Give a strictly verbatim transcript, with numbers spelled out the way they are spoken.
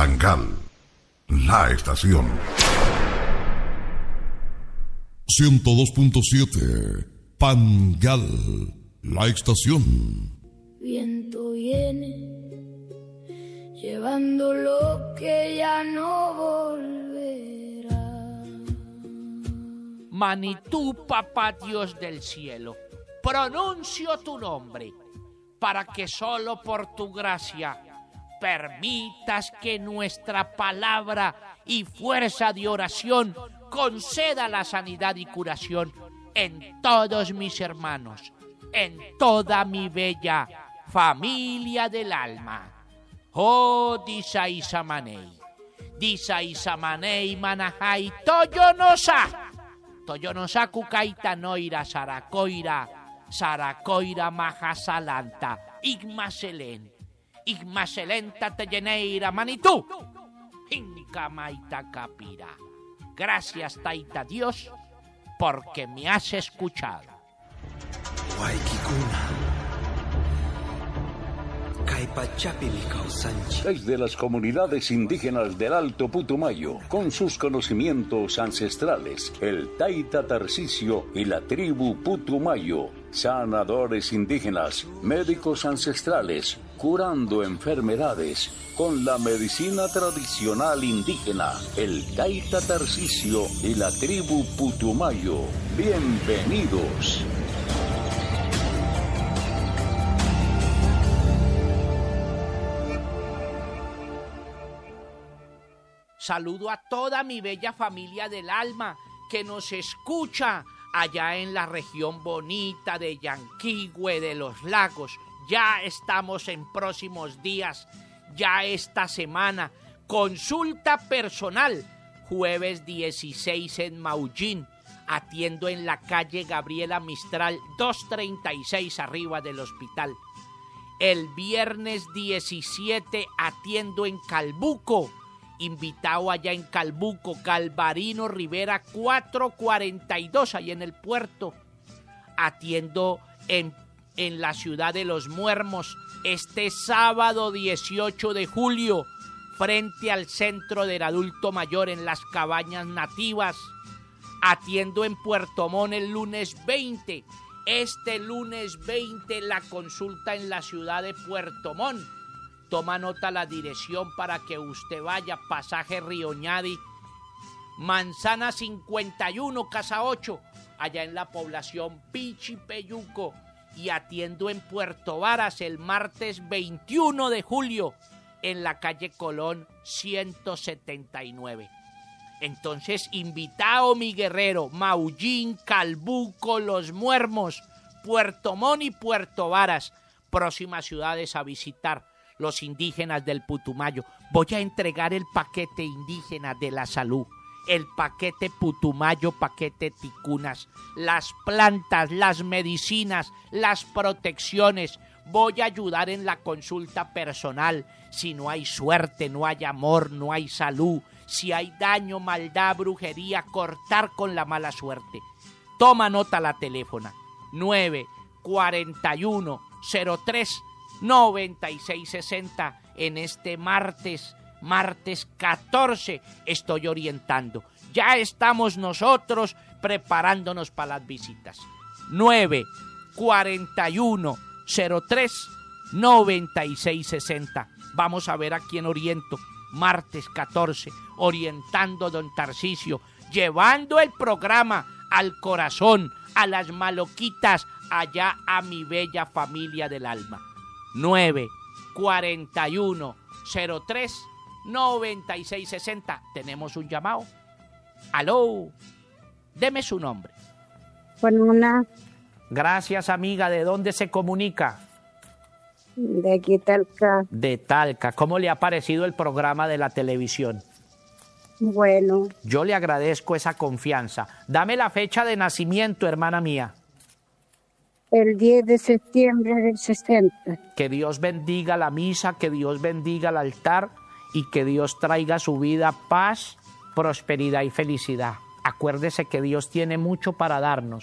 Pangal, la estación. ciento dos punto siete, Pangal, la estación. Viento viene, llevando lo que ya no volverá. Manitú, papá Dios del cielo, pronuncio tu nombre, para que solo por tu gracia permitas que nuestra palabra y fuerza de oración conceda la sanidad y curación en todos mis hermanos, en toda mi bella familia del alma. Oh, Disa Isamanei, Disa Isamanei Manajai, Toyonosa, Toyonosa Kukaita Noira, Saracoira, Saracoira Majasalanta, Igmaselen, Igmaselenta Teyeneira Manitú, Incamaita Capira. Gracias, Taita Dios, porque me has escuchado. Desde las comunidades indígenas del Alto Putumayo, con sus conocimientos ancestrales, el Taita Tarcisio y la tribu Putumayo, sanadores indígenas, médicos ancestrales, curando enfermedades con la medicina tradicional indígena, el Taita Tarcisio y la tribu Putumayo. Bienvenidos. Saludo a toda mi bella familia del alma que nos escucha allá en la región bonita de Yanquihue de los Lagos. Ya estamos en próximos días, ya esta semana, consulta personal, jueves dieciséis en Maullín, atiendo en la calle Gabriela Mistral doscientos treinta y seis arriba del hospital. El viernes diecisiete atiendo en Calbuco, invitado allá en Calbuco, Calvarino Rivera cuatrocientos cuarenta y dos, allá en el puerto. Atiendo en, en la ciudad de Los Muermos este sábado dieciocho de julio, frente al Centro del Adulto Mayor en las Cabañas Nativas. Atiendo en Puerto Montt el lunes veinte. Este lunes veinte la consulta en la ciudad de Puerto Montt. Toma nota la dirección para que usted vaya, pasaje Rioñadi, Manzana cincuenta y uno, Casa ocho, allá en la población Pichipeyuco, y atiendo en Puerto Varas el martes veintiuno de julio en la calle Colón ciento setenta y nueve. Entonces, invitado mi guerrero, Maullín, Calbuco, Los Muermos, Puerto Montt y Puerto Varas, próximas ciudades a visitar. Los indígenas del Putumayo. Voy a entregar el paquete indígena de la salud, el paquete Putumayo, paquete Ticunas, las plantas, las medicinas, las protecciones. Voy a ayudar en la consulta personal. Si no hay suerte, no hay amor, no hay salud. Si hay daño, maldad, brujería, cortar con la mala suerte. Toma nota la teléfona. nueve cuarenta y uno cero tres noventa y seis sesenta. En este martes, martes catorce, estoy orientando. Ya estamos nosotros preparándonos para las visitas. nueve cuarenta y uno cero tres noventa y seis sesenta. Vamos a ver a quién oriento. Martes catorce, orientando don Tarcisio, llevando el programa al corazón, a las maloquitas, allá a mi bella familia del alma. nueve cuarenta y uno cero tres noventa y seis sesenta. Tenemos un llamado. Aló, deme su nombre. Bueno, una. Gracias, amiga. ¿De dónde se comunica? De aquí, Talca. De Talca. ¿Cómo le ha parecido el programa de la televisión? Bueno. Yo le agradezco esa confianza. Dame la fecha de nacimiento, hermana mía. El diez de septiembre del sesenta. Que Dios bendiga la misa, que Dios bendiga el altar y que Dios traiga a su vida paz, prosperidad y felicidad. Acuérdese que Dios tiene mucho para darnos.